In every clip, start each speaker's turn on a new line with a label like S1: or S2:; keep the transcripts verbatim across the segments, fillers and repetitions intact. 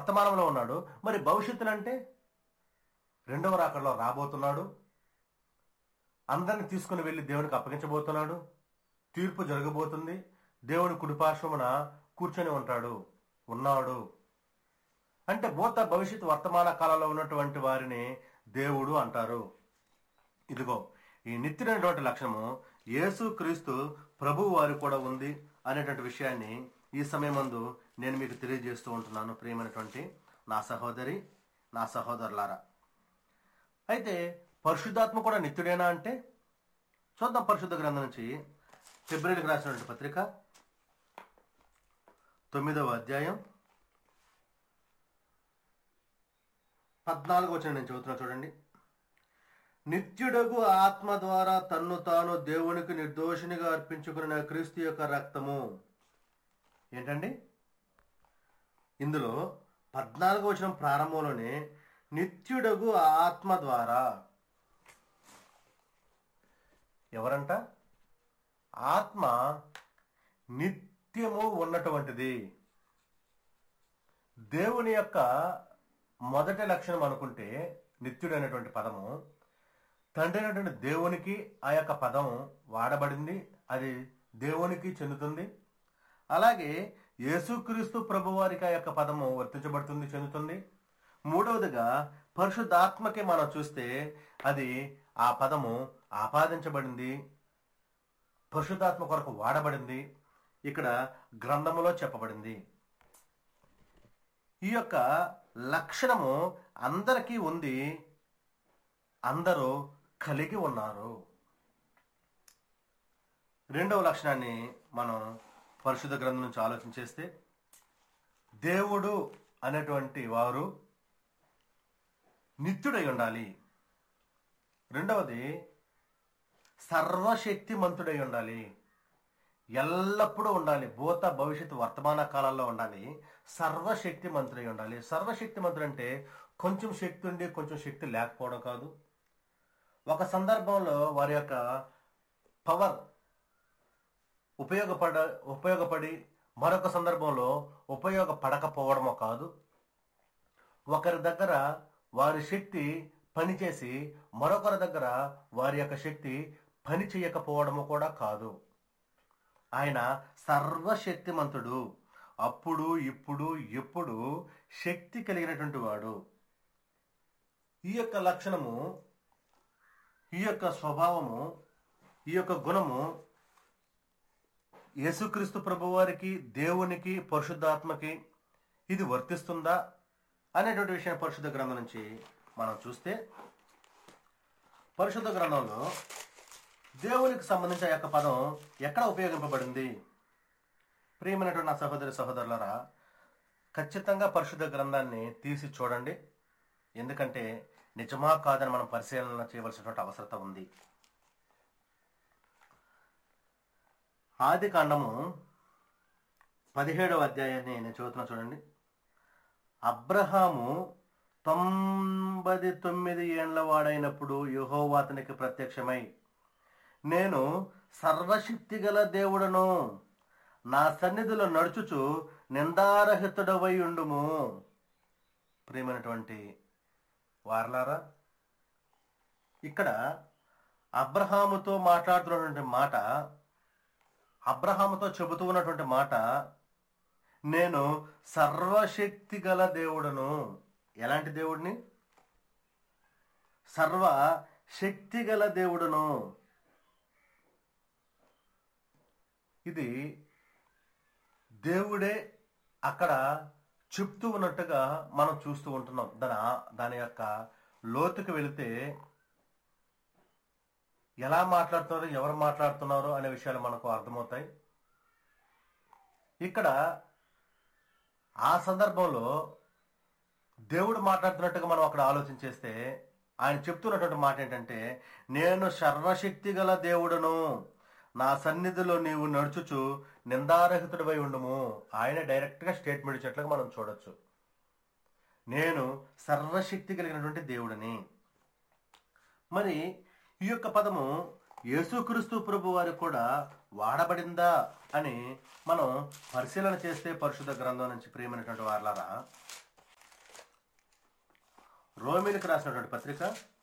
S1: వర్తమానంలో ఉన్నాడు. మరి భవిష్యత్తులో అంటే రెండవ రాకడలో రాబోతున్నాడు, అందరిని తీసుకుని వెళ్ళి దేవునికి అప్పగించబోతున్నాడు, తీర్పు జరగబోతుంది, దేవుని కుడిపార్శ్వమున కూర్చొని ఉంటాడు ఉన్నాడు అంటే భూత భవిష్యత్ వర్తమాన కాలంలో ఉన్నటువంటి వారిని దేవుడు అంటారు. ఇదిగో ఈ నిత్యుడైనటువంటి లక్షణము యేసు క్రీస్తు ప్రభువు వారికి కూడా ఉంది అనేటువంటి విషయాన్ని ఈ సమయమందు నేను మీకు తెలియజేస్తూ ఉంటున్నాను, ప్రియమైనటువంటి నా సహోదరి నా సహోదరులారా. అయితే పరిశుద్ధాత్మ కూడా నిత్యుడేనా అంటే చూద్దాం. పరిశుద్ధ గ్రంథం నుంచి ఫిబ్రవరికి రాసినటువంటి పత్రిక తొమ్మిదవ అధ్యాయం పద్నాలుగు వచనం నేను చదువుతున్నా చూడండి. నిత్యుడగు ఆత్మ ద్వారా తన్ను తాను దేవునికి నిర్దోషినిగా అర్పించుకున్న క్రీస్తు యొక్క రక్తము. ఏంటండి ఇందులో పద్నాలుగు వచనం ప్రారంభంలోనే నిత్యుడగు ఆత్మ ద్వారా ఎవరంట? ఆత్మ నిత్యము ఉన్నటువంటిది. దేవుని యొక్క మొదటి లక్షణం అనుకుంటే నిత్యుడైనటువంటి పదము తండ్రి అయినటువంటి దేవునికి ఆ యొక్క పదం వాడబడింది, అది దేవునికి చెందుతుంది. అలాగే యేసుక్రీస్తు ప్రభువారికి ఆ యొక్క పదము వర్తించబడుతుంది, చెందుతుంది. మూడవదిగా పరిశుద్ధాత్మకి మనం చూస్తే అది ఆ పదము ఆపాదించబడింది, పరిశుద్ధాత్మ కొరకు వాడబడింది, ఇక్కడ గ్రంథములో చెప్పబడింది. ఈ యొక్క లక్షణము అందరికీ ఉంది, అందరూ కలిగి ఉన్నారు. రెండవ లక్షణాన్ని మనం పరిశుద్ధ గ్రంథం నుంచి ఆలోచించేస్తే దేవుడు అనేటువంటి వారు నిత్యుడై ఉండాలి. రెండవది సర్వశక్తిమంతుడై ఉండాలి, ఎల్లప్పుడూ ఉండాలి, భూత భవిష్యత్తు వర్తమాన కాలాల్లో ఉండాలి, సర్వశక్తిమంతుడై ఉండాలి. సర్వశక్తిమంతుడు అంటే కొంచెం శక్తి ఉండి కొంచెం శక్తి లేకపోవడం కాదు. ఒక సందర్భంలో వారి యొక్క పవర్ ఉపయోగపడ ఉపయోగపడి మరొక సందర్భంలో ఉపయోగపడకపోవడమో కాదు. ఒకరి దగ్గర వారి శక్తి పనిచేసి మరొకరి దగ్గర వారి యొక్క శక్తి పని చేయకపోవడము కూడా కాదు. ఆయన సర్వశక్తిమంతుడు, అప్పుడు ఇప్పుడు ఎప్పుడు శక్తి కలిగినటువంటి వాడు. ఈ యొక్క లక్షణము, ఈ యొక్క స్వభావము, ఈ యొక్క గుణము యేసుక్రీస్తు ప్రభువారికి, దేవునికి, పరిశుద్ధాత్మకి ఇది వర్తిస్తుందా అనేటువంటి విషయం పరిశుద్ధ గ్రంథం నుంచి మనం చూస్తే పరిశుద్ధ గ్రంథంలో దేవునికి సంబంధించిన యొక్క పదం ఎక్కడ ఉపయోగింపబడింది? ప్రియమైనటువంటి నా సహోదరి సహోదరులారా, ఖచ్చితంగా పరిశుద్ధ గ్రంథాన్ని తీసి చూడండి. ఎందుకంటే నిజమా కాదని మనం పరిశీలన చేయవలసినటువంటి అవసరత ఉంది. ఆది కాండము పదిహేడవ అధ్యాయాన్ని నేను చదువుతున్నా చూడండి. అబ్రహాము తొంభై తొమ్మిది ఏండ్ల వాడైనప్పుడు యెహోవా అతనికి ప్రత్యక్షమై, నేను సర్వశక్తి గల దేవుడను, నా సన్నిధిలో నడుచుచు నిందారహితుడవై ఉండుము. ప్రియమైనటువంటి వారలారా, ఇక్కడ అబ్రహాముతో మాట్లాడుతున్నటువంటి మాట, అబ్రహాముతో చెబుతూ ఉన్నటువంటి మాట, నేను సర్వశక్తి గల దేవుడను. ఎలాంటి దేవుడిని? సర్వ శక్తి గల దేవుడను. ఇది దేవుడే అక్కడ చెప్తూ ఉన్నట్టుగా మనం చూస్తూ ఉంటున్నాం. దాని దాని యొక్క లోతుకు వెళితే ఎలా మాట్లాడుతున్నారు, ఎవరు మాట్లాడుతున్నారు అనే విషయాలు మనకు అర్థమవుతాయి. ఇక్కడ ఆ సందర్భంలో దేవుడు మాట్లాడుతున్నట్టుగా మనం అక్కడ ఆలోచించేస్తే ఆయన చెప్తున్నటువంటి మాట ఏంటంటే, నేను సర్వశక్తి గల దేవుడను, నా సన్నిధిలో నీవు నడుచుచు నిందారహితుడివై ఉండుము. ఆయన డైరెక్ట్గా స్టేట్మెంట్ ఇచ్చినట్లుగా మనం చూడొచ్చు. నేను సర్వశక్తి కలిగినటువంటి దేవుడిని. మరి ఈ యొక్క పదము యేసుక్రీస్తు ప్రభు వారికి కూడా వాడబడిందా అని మనం పరిశీలన చేస్తే పరిశుద్ధ గ్రంథం నుంచి, ప్రియమైనటువంటి వారలారా, రోమిలకు రాసినటువంటి పత్రిక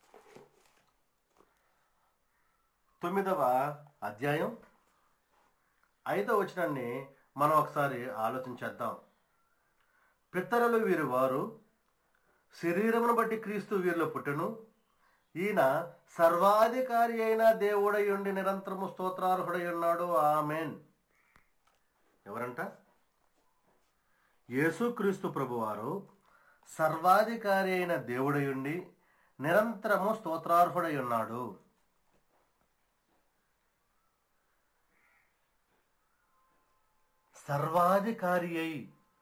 S1: తొమ్మిదవ అధ్యాయం ఐదవ వచనాన్ని మనం ఒకసారి ఆలోచించేద్దాం. పితరులు వీరి వారు, శరీరమును బట్టి క్రీస్తు వీరిలో పుట్టెను. ఈయన సర్వాధికారి అయిన దేవుడై ఉండి నిరంతరము స్తోత్రార్హుడై ఉన్నాడు. ఆమేన్. ఎవరంట? యేసుక్రీస్తు ప్రభువారు సర్వాధికారి అయిన దేవుడై ఉండి నిరంతరము స్తోత్రార్హుడై ఉన్నాడు. సర్వాధికారి అయి,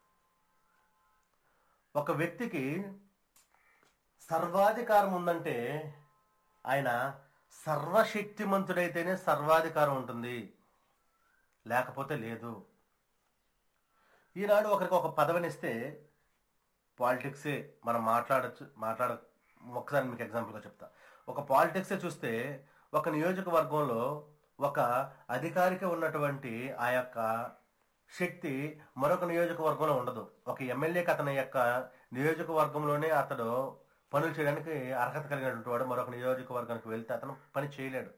S1: ఒక వ్యక్తికి సర్వాధికారం ఉందంటే ఆయన సర్వశక్తిమంతుడైతేనే సర్వాధికారం ఉంటుంది, లేకపోతే లేదు. ఈనాడు ఒకరికి ఒక పదవినిస్తే పాలిటిక్సే మనం మాట్లాడచ్చు మాట్లాడ ఒకసారి మీకు ఎగ్జాంపుల్గా చెప్తా. ఒక పాలిటిక్సే చూస్తే ఒక నియోజకవర్గంలో ఒక అధికారికి ఉన్నటువంటి ఆ యొక్క శక్తి మరొక నియోజకవర్గంలో ఉండదు. ఒక ఎమ్మెల్యేకి అతని యొక్క నియోజకవర్గంలోనే అతడు పనులు చేయడానికి అర్హత కలిగినటువంటి వాడు మరొక నియోజకవర్గానికి వెళ్తే అతను పని చేయలేడు.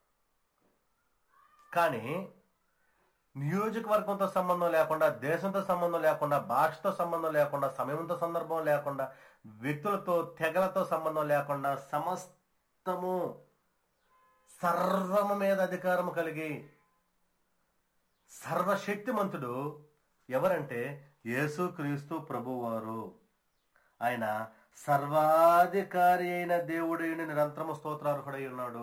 S1: కానీ నియోజకవర్గంతో సంబంధం లేకుండా, దేశంతో సంబంధం లేకుండా, భాషతో సంబంధం లేకుండా, సమయంతో సందర్భం లేకుండా, వ్యక్తులతో తెగలతో సంబంధం లేకుండా సమస్తము సర్వము మీద అధికారము కలిగి సర్వశక్తిమంతుడు ఎవరంటే యేసుక్రీస్తు ప్రభువారు. ఆయన సర్వాధికారి అయిన దేవుడైన నిరంతరము స్తోత్రార్హుడై ఉన్నాడు.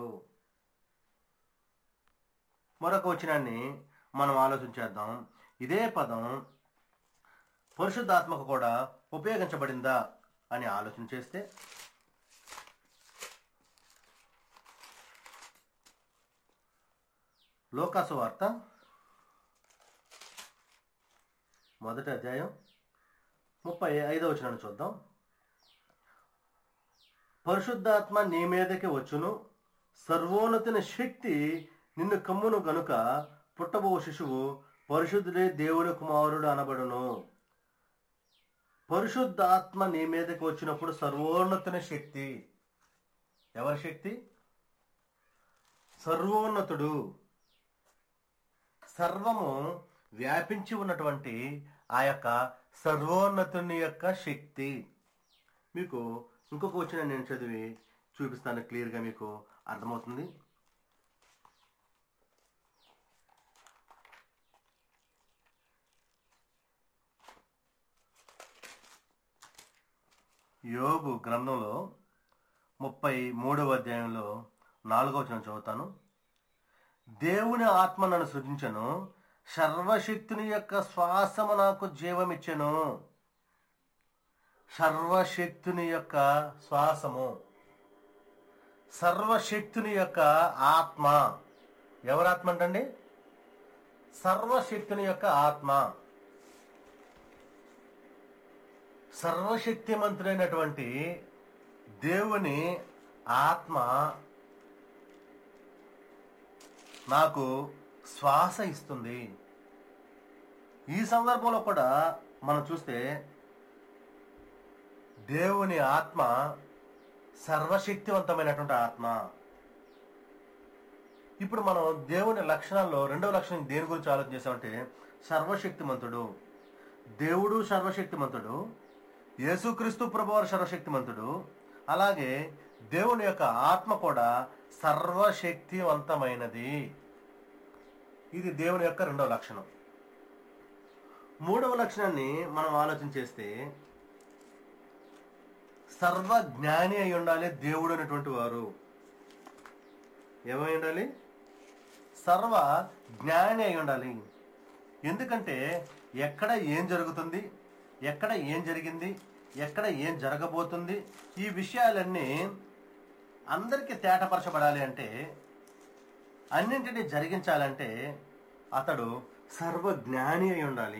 S1: మరొక వచనాన్ని మనం ఆలోచించేద్దాం. ఇదే పదం పరిశుద్ధాత్మకు కూడా ఉపయోగించబడిందా అని ఆలోచన చేస్తే లూకాసు వార్త మొదటి అధ్యాయం ముప్పై ఐదవ వచనాన్ని చూద్దాం. పరిశుద్ధాత్మ నీ మీదకి వచ్చును, సర్వోన్నతిని శక్తి నిన్ను కమ్మును గనుక పుట్టబో శిశువు పరిశుద్ధుడే దేవుని కుమారుడు అనబడును. పరిశుద్ధాత్మ నీ మీదకి వచ్చినప్పుడు సర్వోన్నతుని శక్తి. ఎవరి శక్తి? సర్వోన్నతుడు, సర్వము వ్యాపించి ఉన్నటువంటి ఆ యొక్క సర్వోన్నతుని యొక్క శక్తి. మీకు ఇంకొక వచ్చిన నేను చదివి చూపిస్తాను, క్లియర్గా మీకు అర్థమవుతుంది. యోబు గ్రంథంలో ముప్పై మూడవ అధ్యాయంలో నాలుగవ వచనం చదువుతాను. దేవుని ఆత్మ నన్ను సృజించెను, సర్వశక్తుని యొక్క శ్వాసము నాకు జీవమిచ్చెను. సర్వశక్తుని యొక్క శ్వాసము, సర్వశక్తుని యొక్క ఆత్మ. ఎవరి ఆత్మ అంటండి? సర్వశక్తుని యొక్క ఆత్మ. సర్వశక్తిమంతుడైనటువంటి దేవుని ఆత్మ నాకు శ్వాస ఇస్తుంది. ఈ సందర్భంలో కూడా మనం చూస్తే దేవుని ఆత్మ సర్వశక్తివంతమైనటువంటి ఆత్మ. ఇప్పుడు మనం దేవుని లక్షణాల్లో రెండవ లక్షణం దేని గురించి ఆలోచన చేసామంటే సర్వశక్తిమంతుడు. దేవుడు సర్వశక్తిమంతుడు, యేసుక్రీస్తు ప్రభువారు సర్వశక్తిమంతుడు, అలాగే దేవుని యొక్క ఆత్మ కూడా సర్వశక్తివంతమైనది. ఇది దేవుని యొక్క రెండవ లక్షణం. మూడవ లక్షణాన్ని మనం ఆలోచన చేస్తే సర్వజ్ఞాని అయి ఉండాలి దేవుడు అనేటువంటి వారు. ఏమై ఉండాలి? సర్వ జ్ఞాని అయి ఉండాలి. ఎందుకంటే ఎక్కడ ఏం జరుగుతుంది, ఎక్కడ ఏం జరిగింది, ఎక్కడ ఏం జరగబోతుంది, ఈ విషయాలన్నీ అందరికీ తేటపరచబడాలి అంటే, అన్నింటినీ జరిగించాలంటే అతడు సర్వజ్ఞాని అయి ఉండాలి.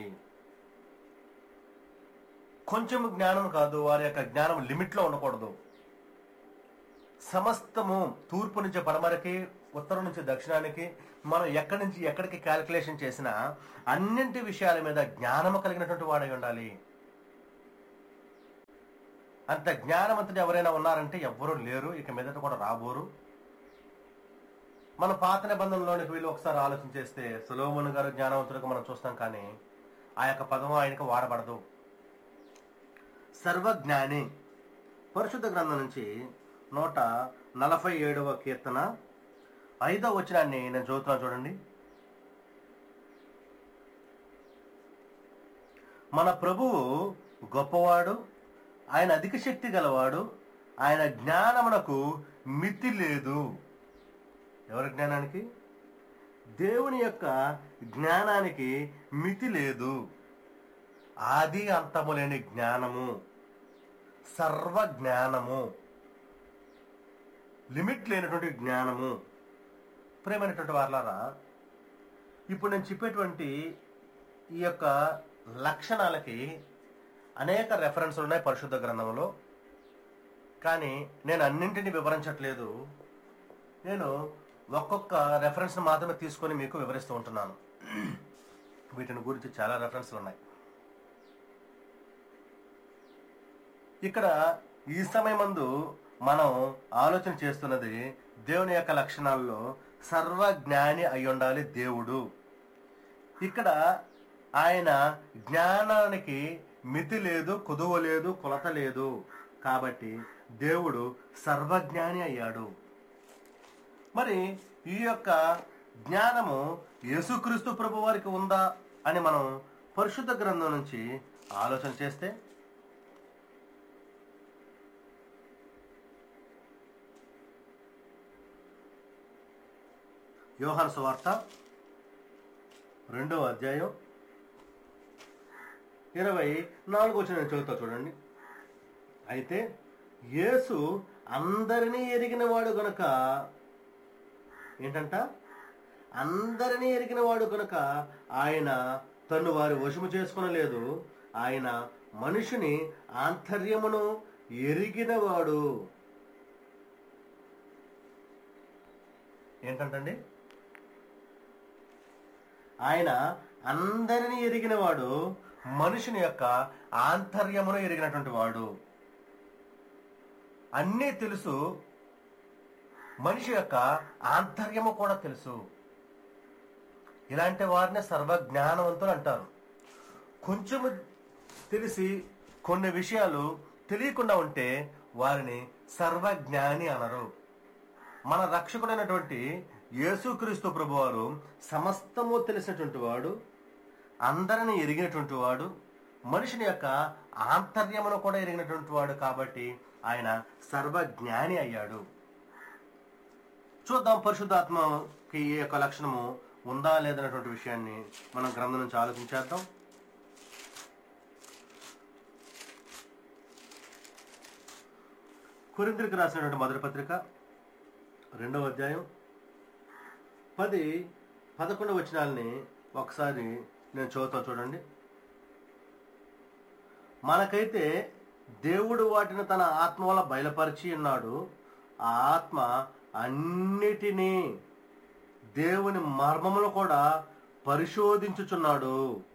S1: కొంచెం జ్ఞానం కాదు, వారి యొక్క జ్ఞానం లిమిట్లో ఉండకూడదు. సమస్తము తూర్పు నుంచి పడమరకి, ఉత్తరం నుంచి దక్షిణానికి, మనం ఎక్కడి నుంచి ఎక్కడికి క్యాలిక్యులేషన్ చేసినా అన్నింటి విషయాల మీద జ్ఞానము కలిగినటువంటి వాడై ఉండాలి. అంత జ్ఞానవంతుడు ఎవరైనా ఉన్నారంటే ఎవ్వరూ లేరు, ఇక మీదట కూడా రాబోరు. మన పాత నిబంధనలోనికి వీళ్ళు ఒకసారి ఆలోచన చేస్తే సొలొమోను గారు జ్ఞానవంతుడిగా మనం చూస్తాం, కానీ ఆ యొక్క పదం ఆయనకు వాడబడదు. సర్వజ్ఞాని. పరిశుద్ధ గ్రంథం నుంచి నూట నలభై ఏడవ కీర్తన ఐదవ వచనాన్ని నేను చదువుతున్నాను చూడండి. మన ప్రభువు గొప్పవాడు, ఆయన అధిక శక్తి గలవాడు, ఆయన జ్ఞానమునకు మితి లేదు. ఎవరి జ్ఞానానికి? దేవుని యొక్క జ్ఞానానికి మితి లేదు. ఆది అంతము లేని జ్ఞానము, సర్వ జ్ఞానము, లిమిట్ లేనటువంటి జ్ఞానము. ప్రేమైనటువంటి వారలారా, ఇప్పుడు నేను చెప్పేటువంటి ఈ యొక్క లక్షణాలకి అనేక రెఫరెన్స్లు ఉన్నాయి పరిశుద్ధ గ్రంథంలో, కానీ నేను అన్నింటినీ వివరించట్లేదు. నేను ఒక్కొక్క రెఫరెన్స్ మాత్రమే తీసుకొని మీకు వివరిస్తూ ఉంటున్నాను. వీటిని గురించి చాలా రెఫరెన్స్లు ఉన్నాయి. ఇక్కడ ఈ సమయమందు మనం ఆలోచన చేస్తున్నది దేవుని యొక్క లక్షణాల్లో సర్వజ్ఞాని అయి ఉండాలి దేవుడు. ఇక్కడ ఆయన జ్ఞానానికి మితి లేదు, కుదువ లేదు, కొలత లేదు. కాబట్టి దేవుడు సర్వజ్ఞాని అయ్యాడు. మరి ఈ యొక్క జ్ఞానము యేసుక్రీస్తు ప్రభు వారికి ఉందా అని మనం పరిశుద్ధ గ్రంథం నుంచి ఆలోచన చేస్తే, యోహాను సువార్త రెండవ అధ్యాయం ఇరవై నాలుగు వచ్చిన నేను చదువుతా చూడండి. అయితే యేసు అందరినీ ఎరిగిన వాడు గనుక, ఏంటంట? అందరినీ ఎరిగిన వాడు కనుక ఆయన తను వారి వశము చేసుకొనలేదు. ఆయన మనిషిని ఆంతర్యమును ఎరిగినవాడు. ఏంటంటండి? ఆయన అందరినీ ఎరిగినవాడు, మనుషుని యొక్క ఆంతర్యమును ఎరిగినటువంటి వాడు. అన్నీ తెలుసు, మనిషి యొక్క ఆంతర్యము కూడా తెలుసు. ఇలాంటి వారిని సర్వజ్ఞానవంతులు అంటారు. కొంచెము తెలిసి కొన్ని విషయాలు తెలియకుండా ఉంటే వారిని సర్వజ్ఞాని అనరు. మన రక్షకుడైనటువంటి యేసుక్రీస్తు ప్రభువారు సమస్తము తెలిసినటువంటి వాడు, అందరిని ఎరిగినటువంటి వాడు, మనిషిని యొక్క ఆంతర్యమును కూడా ఎరిగినటువంటి వాడు. కాబట్టి ఆయన సర్వజ్ఞాని అయ్యాడు. చూద్దాం పరిశుద్ధాత్మకి ఈ యొక్క లక్షణము ఉందా లేదన్నటువంటి విషయాన్ని మనం గ్రంథం నుంచి ఆలోచించేద్దాం. కొరింథీయులకు రాసినటువంటి మొదటి పత్రిక రెండవ అధ్యాయం పది పదకొండు వచనాలని ఒకసారి నేను చదువుతా చూడండి. మనకైతే దేవుడు వాటిని తన ఆత్మ వల్ల బయలుపరిచి ఉన్నాడు. ఆ ఆత్మ అన్నిటినీ, దేవుని మర్మములు కూడా పరిశోధించుచున్నాడు.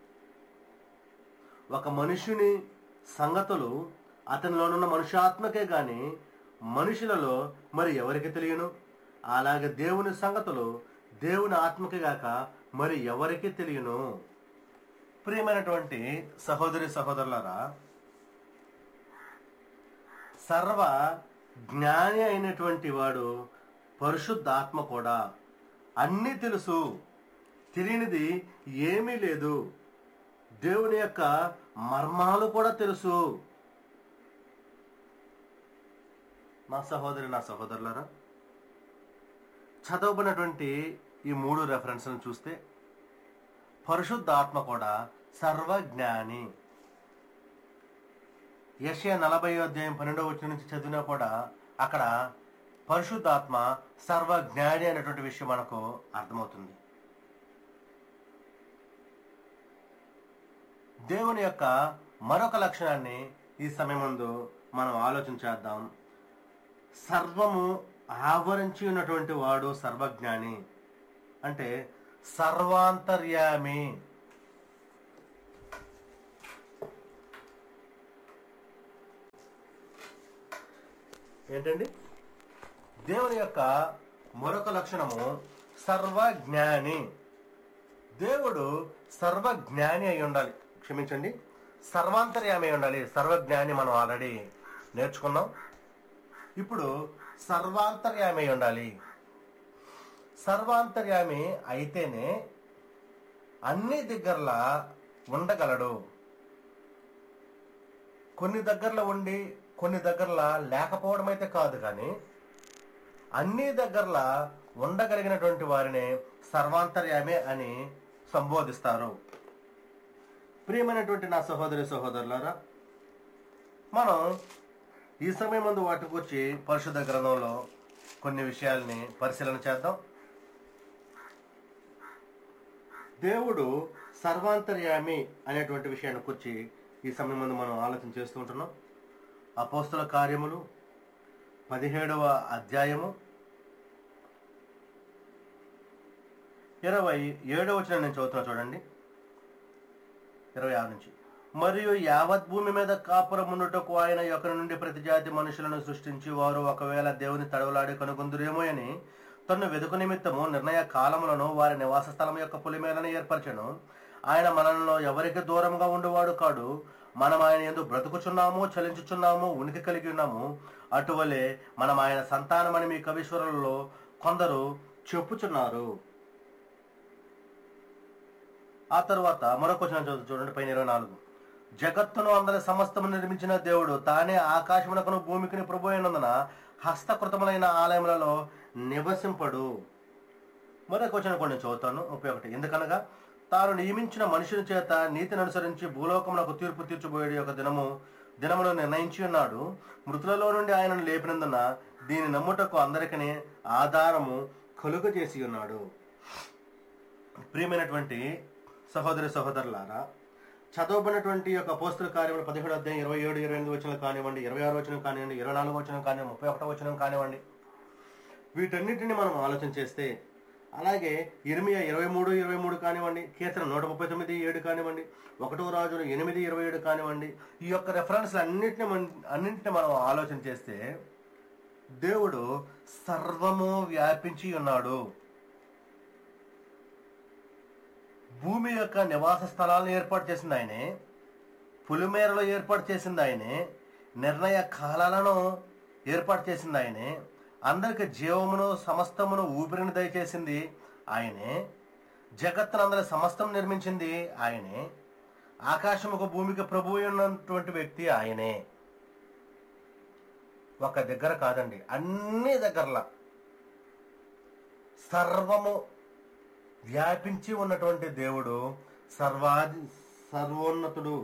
S1: ఒక మనుషుని సంగతులు అతనిలోనున్న మనుష్యాత్మకే గాని మనుషులలో మరి ఎవరికి తెలియను? అలాగే దేవుని సంగతులు దేవుని ఆత్మకే గాక మరి ఎవరికి తెలియను? ప్రియమైనటువంటి సహోదరి సహోదరులారా, సర్వ జ్ఞాని అయినటువంటి వాడు పరిశుద్ధాత్మ కూడా. అన్నీ తెలుసు, తెలియనిది ఏమీ లేదు. దేవుని యొక్క మర్మాలు కూడా తెలుసు. నా సహోదరి నా సహోదరులారా, చదవబడినటువంటి ఈ మూడు రెఫరెన్స్లను చూస్తే పరిశుద్ధాత్మ కూడా సర్వజ్ఞాని. యెషయా నలభై అధ్యాయం పన్నెండవ వచనం నుంచి చదివినా కూడా అక్కడ పరిశుద్ధాత్మ సర్వజ్ఞాని అనేటువంటి విషయం మనకు అర్థమవుతుంది. దేవుని యొక్క మరొక లక్షణాన్ని ఈ సమయమందు మనం ఆలోచన చేద్దాం. సర్వము ఆవరించి ఉన్నటువంటి వాడు సర్వజ్ఞాని, అంటే సర్వాంతర్యామి. ఏంటండి? దేవుని యొక్క మరొక లక్షణము సర్వజ్ఞాని. దేవుడు సర్వజ్ఞాని అయి ఉండాలి. క్షమించండి, సర్వాంతర్యామి అయి ఉండాలి. సర్వజ్ఞాని మనం ఆల్రెడీ నేర్చుకున్నాం. ఇప్పుడు సర్వాంతర్యామి అయి ఉండాలి. సర్వాంతర్యామి అయితేనే అన్ని దగ్గరలా ఉండగలడు. కొన్ని దగ్గరలో ఉండి కొన్ని దగ్గరలా లేకపోవడం అయితే కాదు, కానీ అన్ని దగ్గరలా ఉండగలిగినటువంటి వారిని సర్వాంతర్యామి అని సంబోధిస్తారు. ప్రియమైనటువంటి నా సహోదరి సహోదరులారా, మనం ఈ సమయం ముందు వాటి గురించి పరిశుద్ధ గ్రంథంలో కొన్ని విషయాల్ని పరిశీలన చేద్దాం. దేవుడు సర్వాంతర్యామి అనేటువంటి విషయాన్ని గురించి ఈ సమయం ముందు మనం ఆలోచన చేస్తూ ఉంటున్నాం. అపోస్తల కార్యములు పదిహేడవ అధ్యాయము ఇరవై ఏడవ వచనం నేను చదువుతున్నా చూడండి. ఇరవై ఆరు నుంచి, మరియు యావత్ భూమి మీద కాపురముండుటకు ఆయన ఒకరి నుండి ప్రతి జాతి మనుషులను సృష్టించి వారు ఒకవేళ దేవుని తడవలాడి కనుగొందురేమో అని తను వెదుకు నిమిత్తము నిర్ణయ కాలములను వారి నివాస స్థలం యొక్క పులిమేలను ఏర్పరచెను. ఆయన మనలో ఎవరికి దూరంగా ఉండేవాడు కాడు. మనం ఆయన యందు బ్రతుకుచున్నాము, చలించుచున్నాము, ఉనికి కలిగి ఉన్నాము. అటువలే మనం ఆయన సంతానమని మీ కవీశ్వరులలో కొందరు చెప్పుచున్నారు. ఆ తరువాత మరొక వచనం చదువు చూడండి, పైన ఇరవై నాలుగు. జగత్తును అందరి సమస్తము నిర్మించిన దేవుడు తానే ఆకాశమునకును భూమికిని ప్రభు అయినందున హస్తకృతములైన ఆలయములలో నివసింపడు. మరొక వచనం కూడా నేను చదువుతాను, ముప్పై ఒకటి. ఎందుకనగా తాను నియమించిన మనుషుని చేత నీతిని అనుసరించి భూలోకమునకు తీర్పు తీర్చబోయే యొక్క దినము దినమును నిర్ణయించి ఉన్నాడు. మృతులలో నుండి ఆయనను లేపినందున దీని నమ్ముటకు అందరికీ ఆధారము కలుగజేసి ఉన్నాడు. ప్రియమైనటువంటి సహోదరి సహోదరులారా, చదవబడినటువంటి యొక్క అపోస్తల కార్యములు పదిహేడు అధ్యాయం ఇరవై ఏడు ఇరవై ఎనిమిది వచనం కానివ్వండి, ఇరవై ఆరు వచనం కానివ్వండి, ఇరవై నాలుగు వచనం కానివ్వండి, ముప్పై ఒకటో వచనం కానివ్వండి, వీటన్నిటిని మనం ఆలోచన చేస్తే, అలాగే ఇర్మియా ఇరవై మూడు ఇరవై మూడు కానివ్వండి, కీర్తన నూట ముప్పై తొమ్మిది ఏడు కానివ్వండి, ఒకటో రాజులు ఎనిమిది ఇరవై ఏడు కానివ్వండి, ఈ యొక్క రెఫరెన్స్లు అన్నింటిని అన్నింటిని మనం ఆలోచన చేస్తే దేవుడు సర్వము వ్యాపించి ఉన్నాడు. భూమి యొక్క నివాస స్థలాలను ఏర్పాటు చేసింది ఆయనే, పులిమేరలో ఏర్పాటు చేసింది ఆయనే, నిర్ణయ కాలాలను ఏర్పాటు చేసింది ఆయనే, అందరికి జీవమును సమస్తమును ఊపిరిని దయచేసింది ఆయనే, జగత్తునందరి సమస్తం నిర్మించింది ఆయనే, ఆకాశముకు భూమికి ప్రభువు ఉన్నటువంటి వ్యక్తి ఆయనే. ఒక దగ్గర కాదండి, అన్ని దగ్గరలా సర్వము వ్యాపించి ఉన్నటువంటి దేవుడు సర్వాది సర్వోన్నతుడు.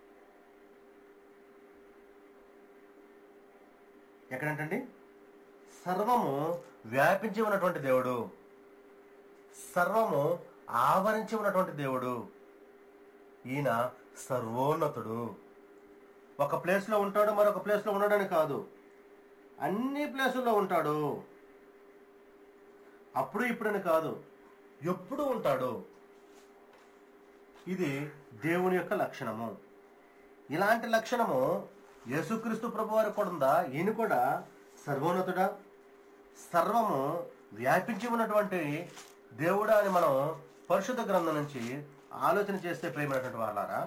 S1: ఎక్కడంటండి? సర్వము వ్యాపించి ఉన్నటువంటి దేవుడు, సర్వము ఆవరించి ఉన్నటువంటి దేవుడు. ఈయన సర్వోన్నతుడు. ఒక ప్లేస్లో ఉంటాడు, మరొక ప్లేస్లో ఉండడని కాదు, అన్ని ప్లేసుల్లో ఉంటాడు. అప్పుడు ఇప్పుడని కాదు, ఎప్పుడు ఉంటాడు. ఇది దేవుని యొక్క లక్షణము. ఇలాంటి లక్షణము యేసుక్రీస్తు ప్రభు వారికి కూడా ఉందా? ఈయన కూడా సర్వోన్నతుడా, సర్వము వ్యాపించి ఉన్నటువంటి దేవుడా అని మనం పరిశుద్ధ గ్రంథం నుంచి ఆలోచన చేస్తే, ప్రేమైనటువంటి వాళ్ళారా,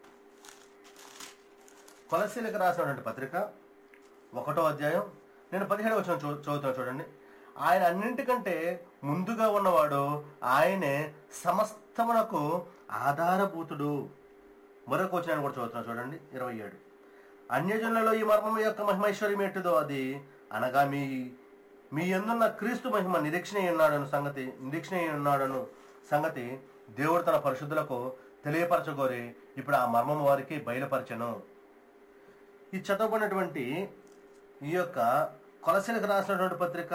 S1: కొలస్సీలకు రాసినటువంటి పత్రిక ఒకటో అధ్యాయం నేను పదిహేడు వచనం చూ చదువుతున్నా చూడండి. ఆయన అన్నింటికంటే ముందుగా ఉన్నవాడు, ఆయనే సమస్తమునకు ఆధారభూతుడు. మరొక వచనాన్ని కూడా చదువుతున్నా చూడండి, ఇరవై ఏడు. అన్యజనులలో ఈ మర్మం యొక్క మహిమైశ్వర్యం ఎట్టుదో అది అనగా మీ మీ యందున్న క్రీస్తు మహిమ నిరీక్షణ ఉన్నాడను సంగతి నిరీక్షణ ఉన్నాడను సంగతి దేవుడు తన పరిశుద్ధులకు తెలియపరచగోరి ఇప్పుడు ఆ మర్మం వారికి బయలుపరచెను. ఈ చదవబడినటువంటి ఈ యొక్క కొలస్సీలకు రాసినటువంటి పత్రిక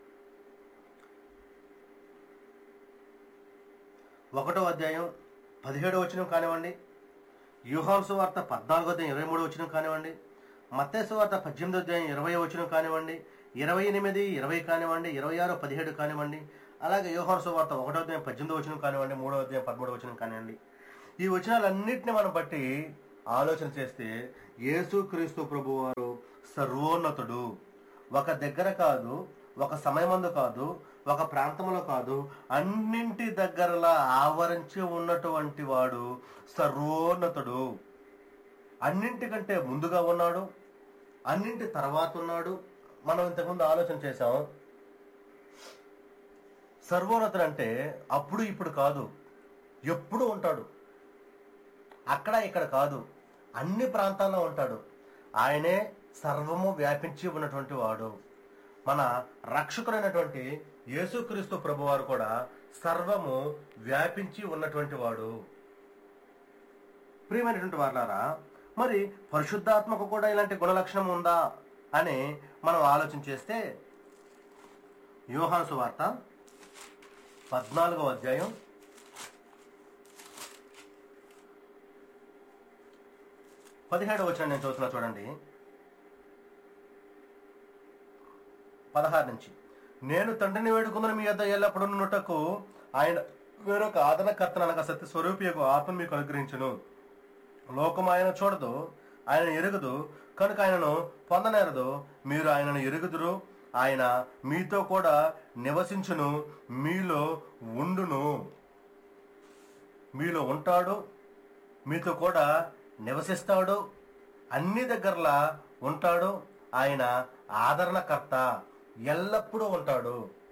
S1: ఒకటో అధ్యాయం పదిహేడో వచనం కానివ్వండి, యోహాను సువార్త పద్నాలుగో అధ్యాయం ఇరవై మూడో వచనం కానివ్వండి, మత్తయి సువార్త పద్దెనిమిదో అధ్యాయం ఇరవై వచనం కానివ్వండి, ఇరవై ఎనిమిది ఇరవై కానివ్వండి, ఇరవై ఆరు పదిహేడు కానివ్వండి, అలాగే యోహాను సువార్త ఒకటో అధ్యాయం పద్దెనిమిదో వచనం కానివ్వండి, మూడో అధ్యాయం పదమూడో వచనం కానివ్వండి, ఈ వచనాలన్నింటినీ మనం బట్టి ఆలోచన చేస్తే యేసుక్రీస్తు ప్రభువారు సర్వోన్నతుడు. ఒక దగ్గర కాదు, ఒక సమయమందు కాదు, ఒక ప్రాంతంలో కాదు, అన్నింటి దగ్గరలా ఆవరించి ఉన్నటువంటి వాడు సర్వోన్నతుడు. అన్నింటికంటే ముందుగా ఉన్నాడు, అన్నింటి తర్వాత ఉన్నాడు. మనం ఇంతకుముందు ఆలోచన చేశాం. సర్వోన్నతుడు అంటే అప్పుడు ఇప్పుడు కాదు, ఎప్పుడు ఉంటాడు. అక్కడ ఇక్కడ కాదు, అన్ని ప్రాంతాల్లో ఉంటాడు. ఆయనే సర్వము వ్యాపించి ఉన్నటువంటి వాడు. మన రక్షకుడైనటువంటి యేసుక్రీస్తు ప్రభువారు కూడా సర్వము వ్యాపించి ఉన్నటువంటి వాడు. ప్రియమైనటువంటి వారులారా, మరి పరిశుద్ధాత్మకు కూడా ఇలాంటి గుణలక్షణం ఉందా అని మనం ఆలోచన చేస్తే, యోహాను సువార్త పద్నాలుగవ అధ్యాయం పదిహేడవ వచనం నేను చదువుతున్నా చూడండి. పదహారు నుంచి, నేను తండ్రిని వేడుకుందని మీ యొద్ద ఎల్లప్పుడూ నుండుటకు ఆయన వేరొక ఆదరణకర్తను అనగా సత్య స్వరూపియకు ఆత్మ మీకు అనుగ్రహించును. లోకం ఆయన చూడదు, ఆయన ఎరుగుదు, కనుక ఆయనను పొందనేరదు. మీరు ఆయనను ఎరుగుదురు, ఆయన మీతో కూడా నివసించును, మీలో ఉండును. మీలో ఉంటాడు, మీతో కూడా నివసిస్తాడు, అన్ని దగ్గరలా ఉంటాడు. ఆయన ఆదరణకర్త, ఎల్లప్పుడూ ఉంటాడు.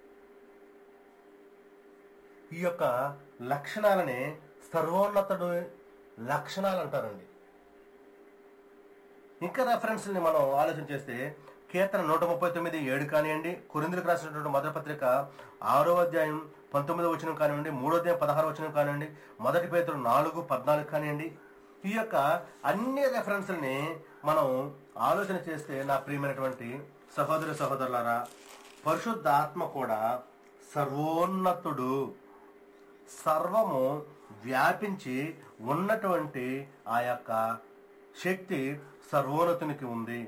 S1: ఈ యొక్క లక్షణాలని సర్వోన్నతుడు లక్షణాలు అంటారండి. ఇంకా రెఫరెన్స్ని మనం ఆలోచన చేస్తే, కీర్తన నూట ముప్పై తొమ్మిది ఏడు కానివ్వండి, కొరింథీయులకు రాసినటువంటి మొదటి పత్రిక ఆరో అధ్యాయం పంతొమ్మిదో వచనం కానివ్వండి, మూడో అధ్యాయం పదహారు వచనం కానివ్వండి, మొదటి పేతురు నాలుగు పద్నాలుగు కానివ్వండి, ఈ యొక్క అన్ని రెఫరెన్స్ని మనం ఆలోచన చేస్తే, నా ప్రియమైనటువంటి సహోదరి సహోదరులారా, పరిశుద్ధాత్మ కూడా సర్వోన్నతుడు, సర్వము వ్యాపించి ఉన్నటువంటి ఆ యొక్క శక్తి సర్వోన్నతునికి ఉంది.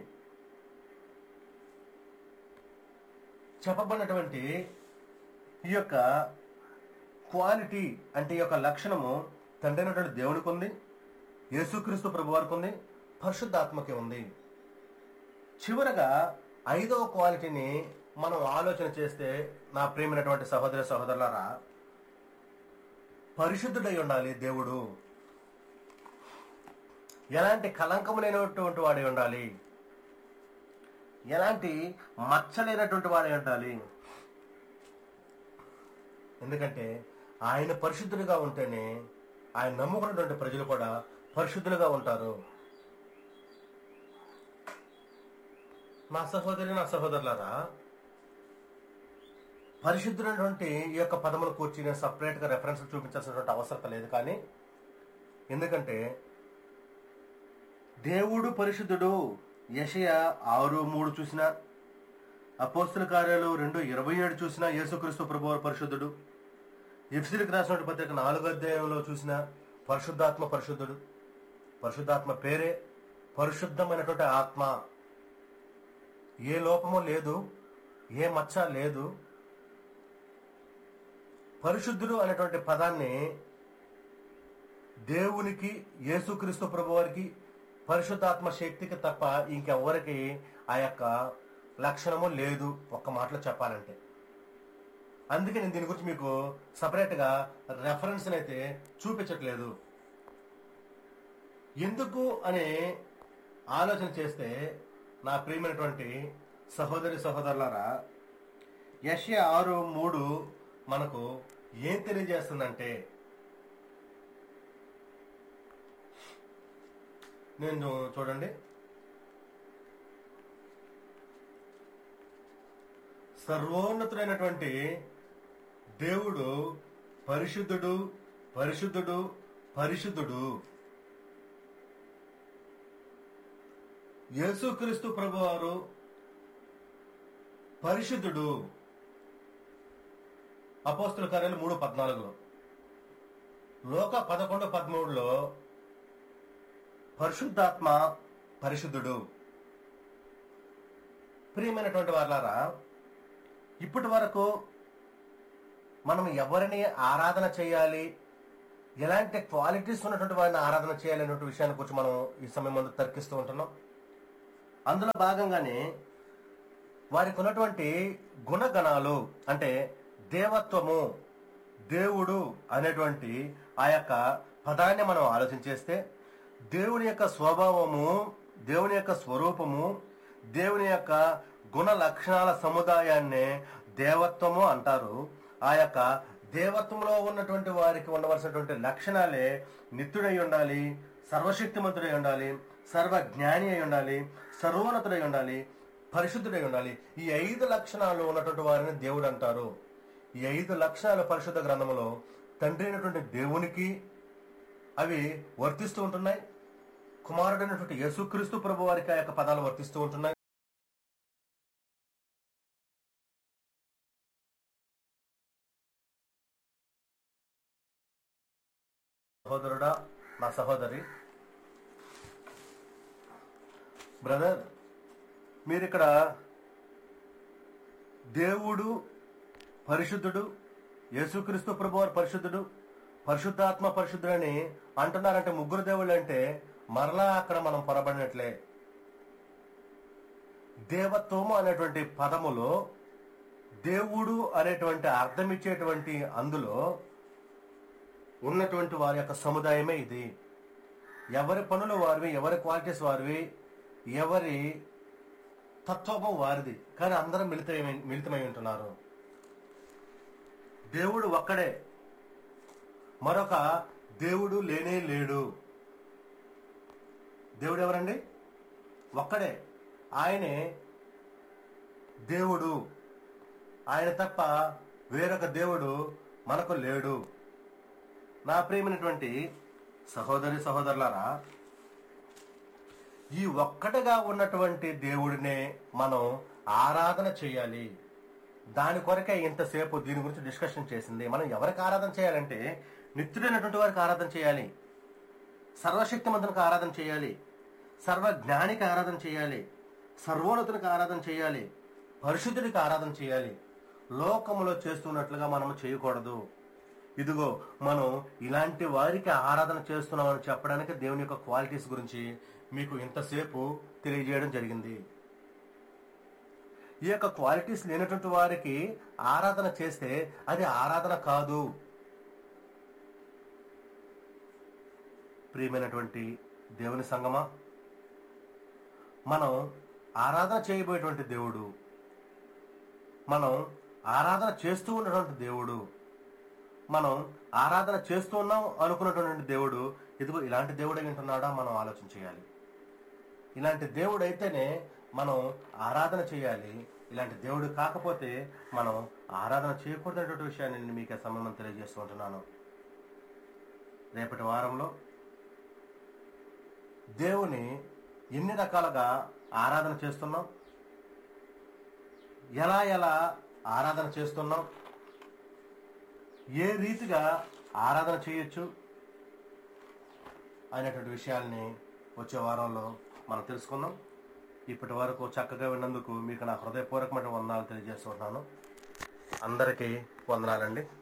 S1: చెప్పబడినటువంటి ఈ యొక్క క్వాలిటీ అంటే ఈ యొక్క లక్షణము తండ్రి అయినటువంటి దేవునికి ఉంది, యేసుక్రీస్తు ప్రభు వారికి ఉంది, పరిశుద్ధాత్మకి ఉంది. చివరగా ఐదవ క్వాలిటీని మనం ఆలోచన చేస్తే, నా ప్రియమైనటువంటి సహోదర సహోదరులారా, పరిశుద్ధుడై ఉండాలి దేవుడు. ఎలాంటి కలంకము లేనటువంటి వాడై ఉండాలి, ఎలాంటి మచ్చ లేనటువంటి వాడై ఉండాలి. ఎందుకంటే ఆయన పరిశుద్ధులుగా ఉంటేనే ఆయన నమ్ముకున్నటువంటి ప్రజలు కూడా పరిశుద్ధులుగా ఉంటారు. నా సహోదరి నా సహోదరులారా, పరిశుద్ధులైనటువంటి ఈ యొక్క పదములు కూర్చి నేను సపరేట్గా రెఫరెన్స్ చూపించాల్సినటువంటి అవసరం లేదు. కానీ ఎందుకంటే దేవుడు పరిశుద్ధుడు. యెషయా ఆరు మూడు చూసిన, అపోస్తల కార్యాలు రెండు ఇరవై ఏడు చూసిన యేసుక్రీస్తు ప్రభువారు పరిశుద్ధుడు. ఎఫెసీయులకు రాసిన పత్రిక నాలుగో అధ్యాయంలో చూసిన పరిశుద్ధాత్మ పరిశుద్ధుడు. పరిశుద్ధాత్మ పేరే పరిశుద్ధమైనటువంటి ఆత్మ. ఏ లోపము లేదు, ఏ మచ్చ లేదు. పరిశుద్ధుడు అనేటువంటి పదాన్ని దేవునికి, యేసుక్రీస్తు ప్రభువారికి, పరిశుద్ధాత్మ శక్తికి తప్ప ఇంకెవరికి ఆ యొక్క లక్షణము లేదు, ఒక్క మాటలో చెప్పాలంటే. అందుకే నేను దీని గురించి మీకు సపరేట్గా రెఫరెన్స్ అయితే చూపించట్లేదు. ఎందుకు అని ఆలోచన చేస్తే, నా ప్రియమైనటువంటి సహోదరి సహోదరులారా, యెషయా ఆరు మూడు మనకు ఏం తెలియజేస్తుందంటే, నేను చూడండి, సర్వోన్నతుడైనటువంటి దేవుడు పరిశుద్ధుడు, పరిశుద్ధుడు, పరిశుద్ధుడు. యేసుక్రీస్తు ప్రభువారు పరిశుద్ధుడు. అపోస్తల కార్యాలు మూడు పద్నాలుగులో, లోక పదకొండు పదమూడులో పరిశుద్ధాత్మ పరిశుద్ధుడు. ప్రియమైనటువంటి వారులారా, ఇప్పటి వరకు మనం ఎవరిని ఆరాధన చేయాలి, ఎలాంటి క్వాలిటీస్ ఉన్నటువంటి వారిని ఆరాధన చేయాలి అనే విషయాన్ని గురించి మనం ఈ సమయం ముందు తర్కిస్తూ ఉంటున్నాం. అందులో భాగంగానే వారికి ఉన్నటువంటి గుణగణాలు అంటే దేవత్వము, దేవుడు అనేటువంటి ఆ యొక్క పదాన్ని మనం ఆలోచించేస్తే దేవుని యొక్క స్వభావము, దేవుని యొక్క స్వరూపము, దేవుని యొక్క గుణ లక్షణాల సముదాయాన్నే దేవత్వము అంటారు. ఆ యొక్క దేవత్వంలో ఉన్నటువంటి వారికి ఉండవలసినటువంటి లక్షణాలే నిత్యుడై ఉండాలి, సర్వశక్తిమంతుడై ఉండాలి, సర్వజ్ఞాని అయి ఉండాలి, సర్వోన్నతుడై ఉండాలి, పరిశుద్ధుడై ఉండాలి. ఈ ఐదు లక్షణాలు ఉన్నటువంటి వారిని దేవుడు అంటారు. ఈ ఐదు లక్షణాలు పరిశుద్ధ గ్రంథంలో తండ్రి అయినటువంటి దేవునికి అవి వర్తిస్తూ ఉంటున్నాయి. కుమారుడైనటువంటి యేసుక్రీస్తు ప్రభు వారికి ఆ యొక్క పదాలు వర్తిస్తూ ఉంటున్నాయి. సహోదరుడా, నా సహోదరి, బ్రదర్, మీరు ఇక్కడ దేవుడు పరిశుద్ధుడు, యేసుక్రీస్తు ప్రభువారు పరిశుద్ధుడు, పరిశుద్ధాత్మ పరిశుద్ధుడని అంటున్నారంటే ముగ్గురు దేవుళ్ళు అంటే మరలా అక్కడ మనం పొరబడినట్లే. దేవత్వము అనేటువంటి పదములో దేవుడు అనేటువంటి అర్థం ఇచ్చేటువంటి అందులో ఉన్నటువంటి వారి యొక్క సముదాయమే ఇది. ఎవరి పనులు వారివి, ఎవరి క్వాలిటీస్ వారివి, ఎవరి తత్వము వారిది, కానీ అందరం మిళితమై మిళితమై ఉంటున్నారు. దేవుడు ఒక్కడే, మరొక దేవుడు లేనే లేడు. దేవుడు ఎవరండి? ఒక్కడే, ఆయనే దేవుడు. ఆయన తప్ప వేరొక దేవుడు మనకు లేడు. నా ప్రియమైనటువంటి సహోదరి సహోదరులారా, ఈ ఒక్కటిగా ఉన్నటువంటి దేవుడినే మనం ఆరాధన చేయాలి. దాని కొరకే ఇంతసేపు దీని గురించి డిస్కషన్ చేసింది. మనం ఎవరికి ఆరాధన చేయాలంటే నిత్యుడైనటువంటి వారికి ఆరాధన చేయాలి, సర్వశక్తిమంతునికి ఆరాధన చేయాలి, సర్వజ్ఞానికి ఆరాధన చేయాలి, సర్వోన్నతునికి ఆరాధన చేయాలి, పరిశుద్ధుడికి ఆరాధన చేయాలి. లోకములో చేస్తున్నట్లుగా మనం చేయకూడదు. ఇదిగో మనం ఇలాంటి వారికి ఆరాధన చేస్తున్నామని చెప్పడానికి దేవుని యొక్క క్వాలిటీస్ గురించి మీకు ఇంతసేపు తెలియజేయడం జరిగింది. ఈ యొక్క క్వాలిటీస్ లేనటువంటి వారికి ఆరాధన చేస్తే అది ఆరాధన కాదు. ప్రియమైనటువంటి దేవుని సంగమా, మనం ఆరాధన చేయబోయేటువంటి దేవుడు, మనం ఆరాధన చేస్తూ ఉన్నటువంటి దేవుడు, మనం ఆరాధన చేస్తూ ఉన్నాం అనుకున్నటువంటి దేవుడు ఇదిగో ఇలాంటి దేవుడే వింటున్నాడా మనం ఆలోచన చేయాలి. ఇలాంటి దేవుడు అయితేనే మనం ఆరాధన చేయాలి. ఇలాంటి దేవుడు కాకపోతే మనం ఆరాధన చేయకూడదనేటువంటి విషయాన్ని నేను మీకు సమయం తెలియజేస్తూ ఉంటున్నాను. రేపటి వారంలో దేవుని ఎన్ని రకాలుగా ఆరాధన చేస్తున్నాం, ఎలా ఎలా ఆరాధన చేస్తున్నాం, ఏ రీతిగా ఆరాధన చేయొచ్చు అనేటువంటి విషయాల్ని వచ్చే వారంలో మనం తెలుసుకుందాం. ఇప్పటి వరకు చక్కగా విన్నందుకు మీకు నా హృదయపూర్వకమైన వందనాలు తెలియజేస్తున్నాను. అందరికీ వందనాలండి.